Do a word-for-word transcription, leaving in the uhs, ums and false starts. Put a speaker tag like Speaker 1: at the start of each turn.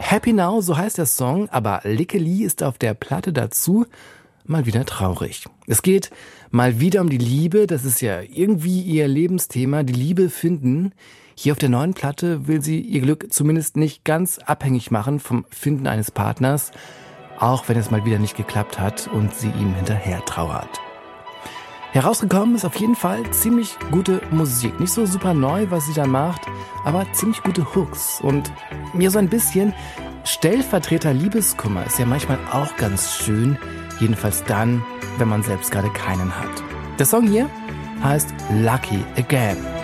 Speaker 1: Happy Now, so heißt der Song, aber Lickeli ist auf der Platte dazu mal wieder traurig. Es geht mal wieder um die Liebe, das ist ja irgendwie ihr Lebensthema, die Liebe finden. Hier auf der neuen Platte will sie ihr Glück zumindest nicht ganz abhängig machen vom Finden eines Partners, auch wenn es mal wieder nicht geklappt hat und sie ihm hinterher trauert. Herausgekommen ist auf jeden Fall ziemlich gute Musik. Nicht so super neu, was sie da macht, aber ziemlich gute Hooks. Und mir so ein bisschen Stellvertreter-Liebeskummer ist ja manchmal auch ganz schön. Jedenfalls dann, wenn man selbst gerade keinen hat. Der Song hier heißt Lucky Again.